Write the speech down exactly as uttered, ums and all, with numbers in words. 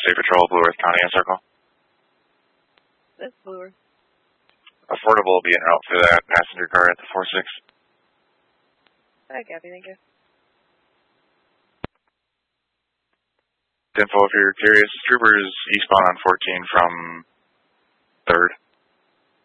State Patrol, Blue Earth County, and Circle. That's Blue Earth. Affordable will be en route for that passenger car at the four six. Hi, Gabby, thank you. Info, if you're curious, troopers eastbound on fourteen from third.